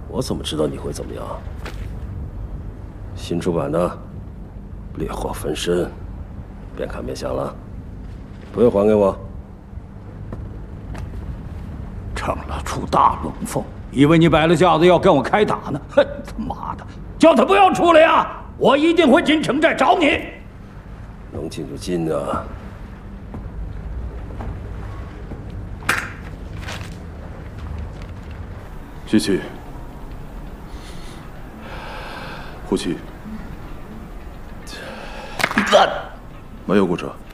我怎么知道你会怎么样？新出版的《烈火焚身》，边看边想了，不用还给我。 成了出大龙凤，以为你摆了架子要跟我开打呢？哼，他妈的，叫他不要出来呀！我一定会进城寨找你。 能进就进啊！ 吸气，呼气，没有骨折。